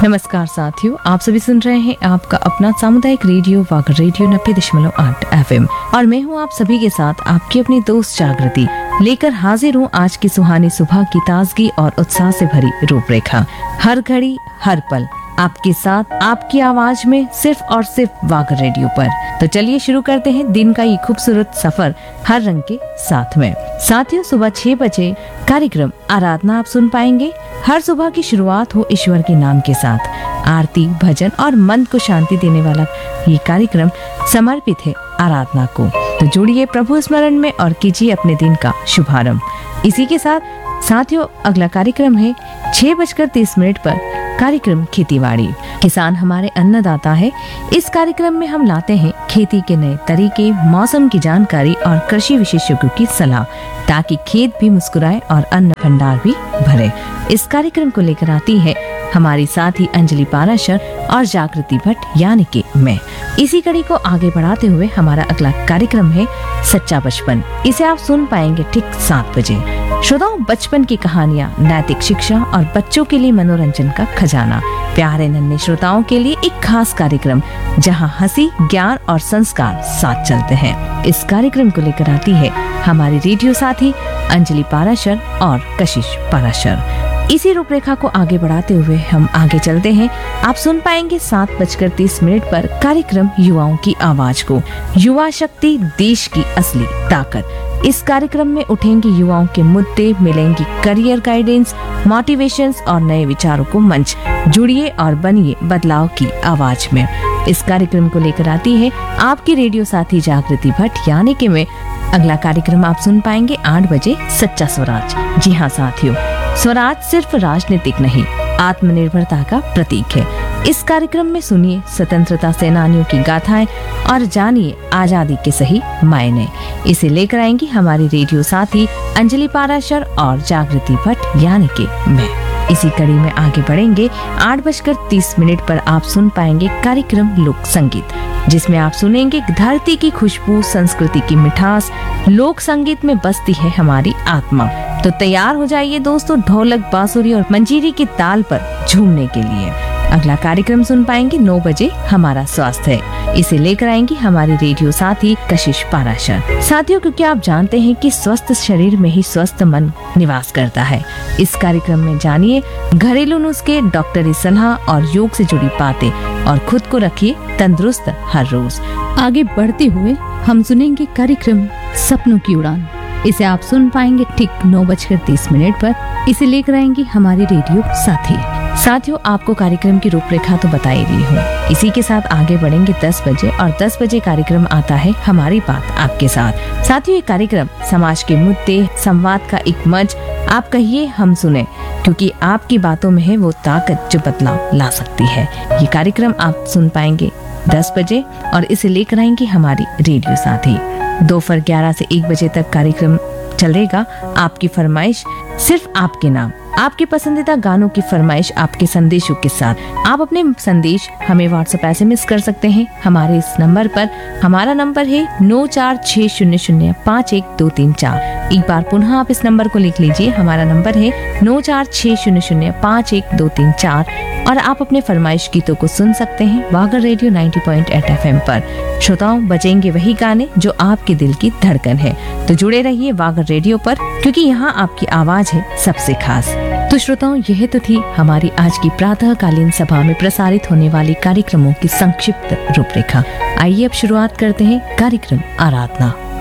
नमस्कार साथियों, आप सभी सुन रहे हैं आपका अपना सामुदायिक रेडियो वागर रेडियो 90.8 FM और मैं हूं आप सभी के साथ आपकी अपनी दोस्त जागृति लेकर हाजिर हूं आज की सुहानी सुबह की ताजगी और उत्साह से भरी रूपरेखा। हर घड़ी हर पल आपके साथ आपकी आवाज में सिर्फ और सिर्फ वागर रेडियो पर। तो चलिए शुरू करते हैं दिन का ये खूबसूरत सफर हर रंग के साथ में। साथियों, सुबह 6 बजे कार्यक्रम आराधना आप सुन पाएंगे। हर सुबह की शुरुआत हो ईश्वर के नाम के साथ। आरती, भजन और मन को शांति देने वाला ये कार्यक्रम समर्पित है आराधना को। तो जुड़िए प्रभु स्मरण में और कीजिए अपने दिन का शुभारंभ। इसी के साथ साथियों, अगला कार्यक्रम है 6:30 पर कार्यक्रम खेतीबाड़ी। किसान हमारे अन्नदाता है। इस कार्यक्रम में हम लाते हैं खेती के नए तरीके, मौसम की जानकारी और कृषि विशेषज्ञों की सलाह, ताकि खेत भी मुस्कुराए और अन्न भंडार भी भरे। इस कार्यक्रम को लेकर आती है हमारी साथी अंजलि पाराशर और जागृति भट्ट यानी कि मैं। इसी कड़ी को आगे बढ़ाते हुए हमारा अगला कार्यक्रम है सच्चा बचपन। इसे आप सुन पाएंगे ठीक 7 बजे। श्रोताओं, बचपन की कहानियां, नैतिक शिक्षा और बच्चों के लिए मनोरंजन का खजाना। प्यारे नन्हे श्रोताओं के लिए एक खास कार्यक्रम जहां हंसी, ज्ञान और संस्कार साथ चलते हैं। इस कार्यक्रम को लेकर आती है हमारी रेडियो साथी अंजलि पाराशर और कशिश पाराशर। इसी रूपरेखा को आगे बढ़ाते हुए हम आगे चलते हैं। आप सुन पाएंगे 7:30 पर कार्यक्रम युवाओं की आवाज को। युवा शक्ति देश की असली ताकत। इस कार्यक्रम में उठेंगे युवाओं के मुद्दे, मिलेंगी करियर गाइडेंस, मोटिवेशंस और नए विचारों को मंच। जुड़िए और बनिए बदलाव की आवाज में। इस कार्यक्रम को लेकर आती है आपकी रेडियो साथी जागृति भट्ट यानी कि मैं। अगला कार्यक्रम आप सुन पाएंगे 8 बजे सच्चा स्वराज। जी हाँ साथियों, स्वराज सिर्फ राजनीतिक नहीं, आत्मनिर्भरता का प्रतीक है। इस कार्यक्रम में सुनिए स्वतंत्रता सेनानियों की गाथाएं और जानिए आजादी के सही मायने। इसे लेकर आएंगी हमारी रेडियो साथी अंजलि पाराशर और जागृति भट्ट यानी कि मैं। इसी कड़ी में आगे बढ़ेंगे। 8:30 पर आप सुन पाएंगे कार्यक्रम लोक संगीत, जिसमें आप सुनेंगे धरती की खुशबू, संस्कृति की मिठास, लोक संगीत में बसती है हमारी आत्मा। तो तैयार हो जाइए दोस्तों, ढोलक, बांसुरी और मंजीरी की ताल पर झूमने के लिए। अगला कार्यक्रम सुन पाएंगे 9 बजे हमारा स्वास्थ्य है। इसे लेकर आएंगी हमारी रेडियो साथी कशिश पाराशर। साथियों, क्योंकि आप जानते हैं कि स्वस्थ शरीर में ही स्वस्थ मन निवास करता है। इस कार्यक्रम में जानिए घरेलू नुस्खे, डॉक्टरी सलाह और योग से जुड़ी बातें और खुद को रखिए तंदुरुस्त हर रोज। आगे बढ़ते हुए हम सुनेंगे कार्यक्रम सपनों की उड़ान। इसे आप सुन पाएंगे ठीक 9:30 पर। इसे लेकर आएंगी हमारी रेडियो साथी। साथियों, आपको कार्यक्रम की रूपरेखा तो बता ही रही हूँ। इसी के साथ आगे बढ़ेंगे 10 बजे और 10 बजे कार्यक्रम आता है हमारी बात आपके साथ। साथियों, ये कार्यक्रम समाज के मुद्दे, संवाद का एक मंच। आप कहिए हम सुने, क्योंकि आपकी बातों में है वो ताकत जो बदलाव ला सकती है। ये कार्यक्रम आप सुन पाएंगे 10 बजे और इसे लेकर आएंगे हमारी रेडियो साथी। दोपहर 11 से 1 बजे तक कार्यक्रम चलेगा आपकी फरमाइश सिर्फ आपके नाम, आपके पसंदीदा गानों की फरमाइश आपके संदेशों के साथ। आप अपने संदेश हमें व्हाट्सएप SMS कर सकते हैं हमारे इस नंबर पर। हमारा नंबर है 9460051234। एक बार पुनः आप इस नंबर को लिख लीजिए। हमारा नंबर है 9460051234 और आप अपने फरमाइश गीतों को सुन सकते हैं वागर रेडियो 90.8 FM पर। श्रोताओं, बजेंगे वही गाने जो आपके दिल की धड़कन है। तो जुड़े रहिए वागर रेडियो पर, क्योंकि यहाँ आपकी आवाज है सबसे खास। तो श्रोताओं, यह तो थी हमारी आज की प्रातःकालीन सभा में प्रसारित होने वाली कार्यक्रमों की संक्षिप्त रूपरेखा। आइए अब शुरुआत करते हैं कार्यक्रम आराधना।